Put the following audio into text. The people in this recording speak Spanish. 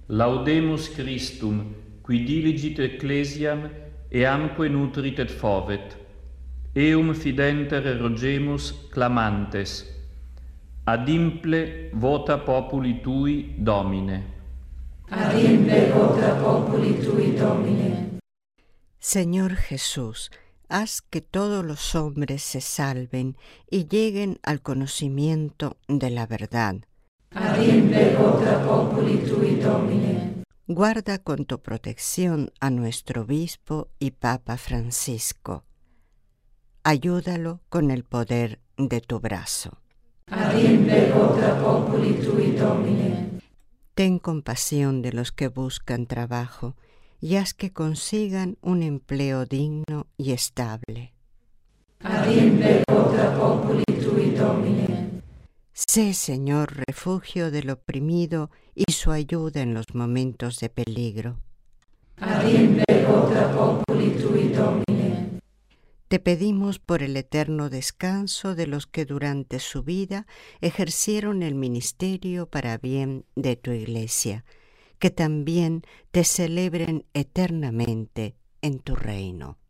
Laudemus Christum, qui diligit ecclesiam, eamque nutrit et fovet. Eum fidenter rogemus clamantes. Adimple vota populi tui, Domine. Adimple vota populi tui, Domine. Señor Jesús, haz que todos los hombres se salven y lleguen al conocimiento de la verdad. Adimple vota populi tui, Domine. Guarda con tu protección a nuestro obispo y Papa Francisco. Ayúdalo con el poder de tu brazo. Adimple vota populi tui, Domine. Ten compasión de los que buscan trabajo y haz que consigan un empleo digno y estable. Adimple vota populi tui, Domine. Sé, Señor, refugio del oprimido y su ayuda en los momentos de peligro. Adimple vota populi tui, Domine. Te pedimos por el eterno descanso de los que durante su vida ejercieron el ministerio para bien de tu Iglesia, que también te celebren eternamente en tu reino.